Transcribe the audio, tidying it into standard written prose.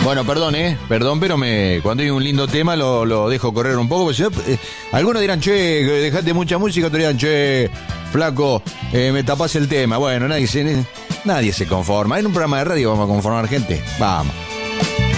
Bueno, perdón, pero cuando hay un lindo tema lo dejo correr un poco, porque si no, algunos dirán, che, dejate mucha música, otros dirán, che, flaco, me tapás el tema. Bueno, nadie se conforma. En un programa de radio vamos a conformar gente. Vamos.